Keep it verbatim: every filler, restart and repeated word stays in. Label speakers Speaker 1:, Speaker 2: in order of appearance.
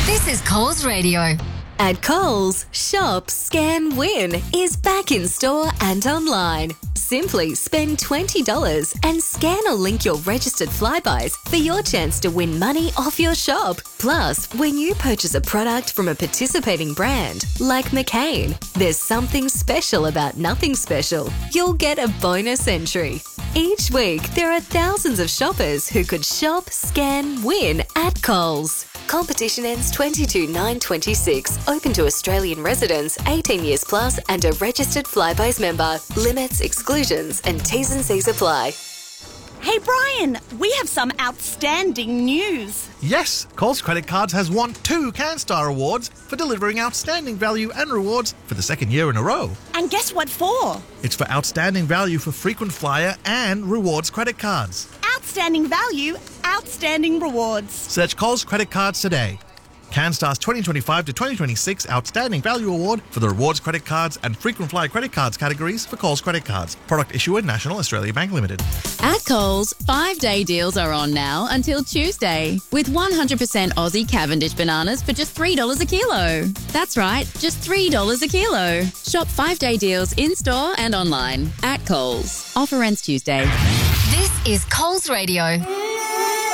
Speaker 1: This is Coles Radio.
Speaker 2: At Coles, Shop, Scan, Win is back in store and online. Simply spend twenty dollars and scan or link your registered Flybuys for your chance to win money off your shop. Plus, when you purchase a product from a participating brand, like McCain, there's something special about nothing special. You'll get a bonus entry. Each week, there are thousands of shoppers who could shop, scan, win at Coles. Competition ends twenty-two nine twenty-six. Open to Australian residents, eighteen years plus and a registered Flybuys member. Limits, exclusions and T's and C's apply.
Speaker 3: Hey Brian, we have some outstanding news.
Speaker 4: Yes, Coles Credit Cards has won two CanStar Awards for delivering outstanding value and rewards for the second year in a row.
Speaker 3: And guess what for?
Speaker 4: It's for outstanding value for frequent flyer and rewards credit cards.
Speaker 3: Outstanding value, outstanding rewards.
Speaker 4: Search Coles Credit Cards today. CanStar's twenty twenty-five to twenty twenty-six Outstanding Value Award for the rewards credit cards and frequent flyer credit cards categories for Coles Credit Cards. Product issuer National Australia Bank Limited.
Speaker 5: At Coles, five-day deals are on now until Tuesday with one hundred percent Aussie Cavendish bananas for just three dollars a kilo. That's right, just three dollars a kilo. Shop five-day deals in-store and online at Coles. Offer ends Tuesday.
Speaker 1: This is Coles Radio.